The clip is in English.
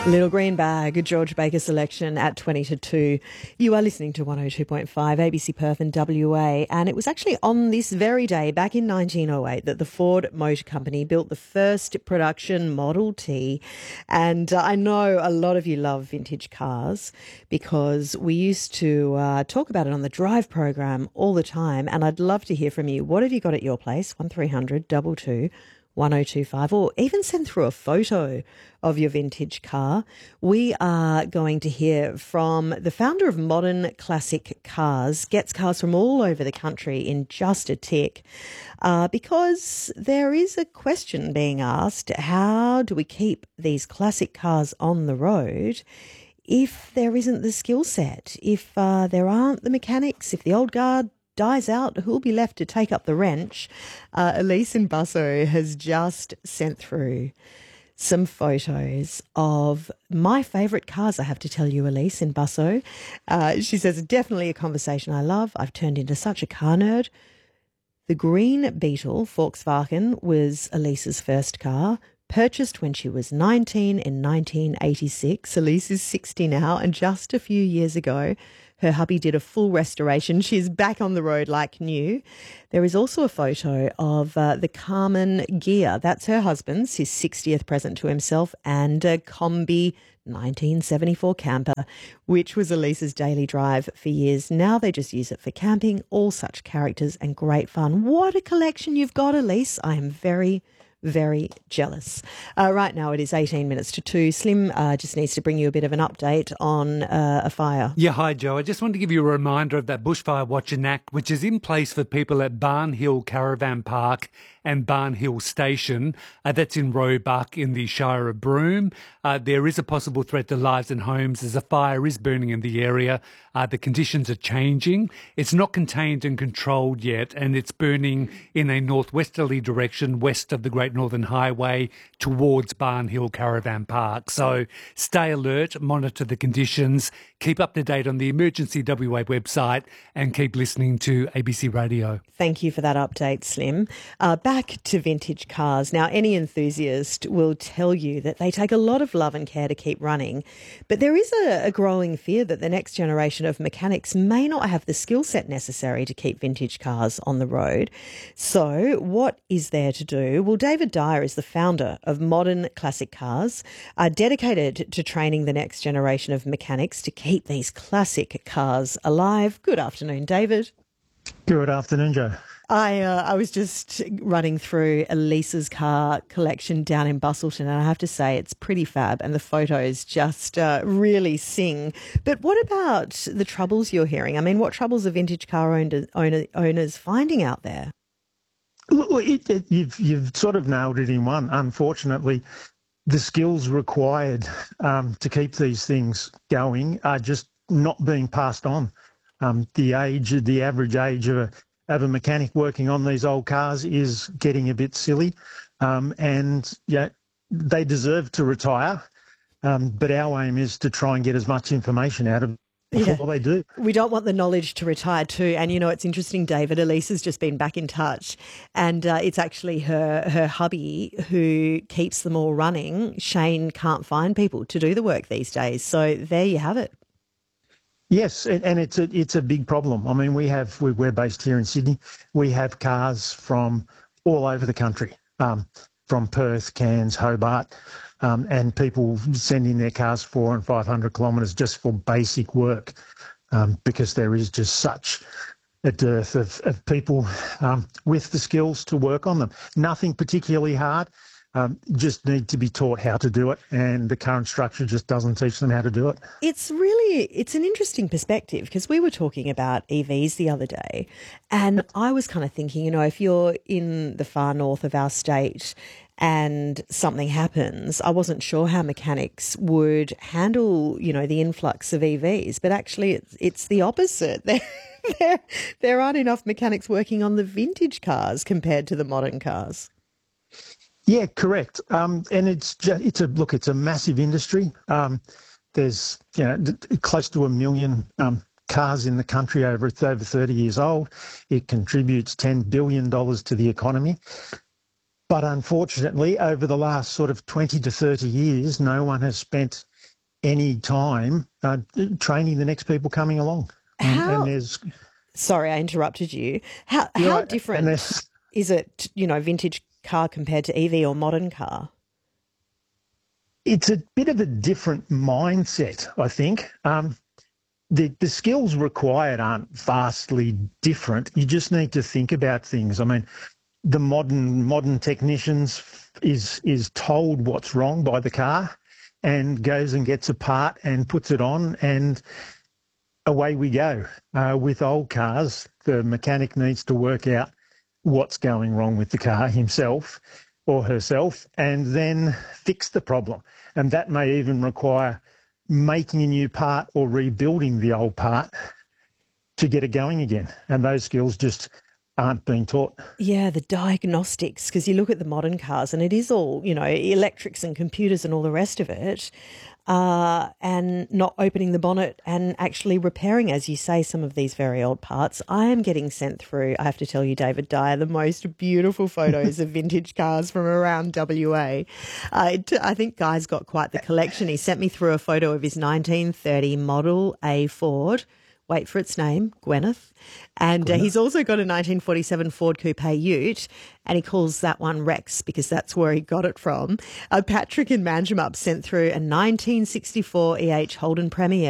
Little Green Bag, a George Baker selection at 20 to 2. You are listening to 102.5 ABC Perth and WA, and it was actually on this very day, back in 1908, that the Ford Motor Company built the first production Model T. And I know a lot of you love vintage cars because we used to talk about it on the Drive program all the time, and I'd love to hear from you. What have you got at your place? 1300 22 1025, or even send through a photo of your vintage car. We are going to hear from the founder of Modern Classic Cars, gets cars from all over the country in just a tick, because there is a question being asked: how do we keep these classic cars on the road if there isn't the skill set, if there aren't the mechanics, if the old guard dies out, who'll be left to take up the wrench? Elise in Busso has just sent through some photos of my favourite cars, I have to tell you, Elise in Busso. She says, definitely a conversation I love. I've turned into such a car nerd. The green Beetle Volkswagen was Elise's first car, purchased when she was 19 in 1986. Elise is 60 now, and just a few years ago, her hubby did a full restoration. She's back on the road like new. There is also a photo of the Carmen Ghia. That's her husband's, his 60th present to himself, and a Combi 1974 camper, which was Elise's daily drive for years. Now they just use it for camping. All such characters and great fun. What a collection you've got, Elise. I am very jealous. Right now it is 18 minutes to 2. Slim just needs to bring you a bit of an update on a fire. Yeah, hi Joe. I just wanted to give you a reminder of that Bushfire Watching Act, which is in place for people at Barn Hill Caravan Park and Barn Hill Station. That's in Roebuck in the Shire of Broome. There is a possible threat to lives and homes as a fire is burning in the area. The conditions are changing. It's not contained and controlled yet, and it's burning in a northwesterly direction west of the Great Northern Highway towards Barn Hill Caravan Park. So stay alert, monitor the conditions, keep up to date on the Emergency WA website, and keep listening to ABC Radio. Thank you for that update, Slim. Back to vintage cars. Now, any enthusiast will tell you that they take a lot of love and care to keep running, but there is a growing fear that the next generation of mechanics may not have the skill set necessary to keep vintage cars on the road. So what is there to do? Well, David Dyer is the founder of Modern Classic Cars, dedicated to training the next generation of mechanics to keep these classic cars alive. Good afternoon, David. Good afternoon, Joe. I was just running through Elise's car collection down in Bustleton, and I have to say it's pretty fab, and the photos just really sing. But what about the troubles you're hearing? I mean, what troubles are vintage car owners finding out there? Look, you've sort of nailed it in one. Unfortunately, the skills required to keep these things going are just not being passed on. The average age of a mechanic working on these old cars is getting a bit silly, and yeah, they deserve to retire. But our aim is to try and get as much information out of them before they do. We don't want the knowledge to retire too. And, you know, it's interesting, David, Elise has just been back in touch, and it's actually her hubby who keeps them all running. Shane can't find people to do the work these days. So there you have it. Yes, and it's a big problem. I mean, we're based here in Sydney. We have cars from all over the country, from Perth, Cairns, Hobart, and people send in their cars 400 and 500 kilometres just for basic work, because there is just such a dearth of people with the skills to work on them. Nothing particularly hard. Just need to be taught how to do it, and the current structure just doesn't teach them how to do it. It's an interesting perspective, because we were talking about EVs the other day, and I was kind of thinking, you know, if you're in the far north of our state and something happens, I wasn't sure how mechanics would handle, you know, the influx of EVs, but actually it's the opposite. There aren't enough mechanics working on the vintage cars compared to the modern cars. Yeah, correct. And it's a massive industry. There's close to 1 million cars in the country over 30 years old. It contributes $10 billion to the economy. But unfortunately, over the last sort of 20 to 30 years, no one has spent any time training the next people coming along. And there's... Sorry, I interrupted you. How different is it, vintage car compared to EV or modern car? It's a bit of a different mindset, I think. The skills required aren't vastly different. You just need to think about things. I mean, the modern technicians is told what's wrong by the car and goes and gets a part and puts it on, and away we go. With old cars, the mechanic needs to work out what's going wrong with the car himself or herself and then fix the problem. And that may even require making a new part or rebuilding the old part to get it going again. And those skills just aren't being taught. Yeah, the diagnostics, because you look at the modern cars and it is all, electrics and computers and all the rest of it, and not opening the bonnet and actually repairing, as you say, some of these very old parts. I am getting sent through, I have to tell you, David Dyer, the most beautiful photos of vintage cars from around WA. I think Guy's got quite the collection. He sent me through a photo of his 1930 Model A Ford. Wait for its name, Gwyneth. And he's also got a 1947 Ford Coupe Ute, and he calls that one Rex because that's where he got it from. Patrick in Manjimup sent through a 1964 EH Holden Premier.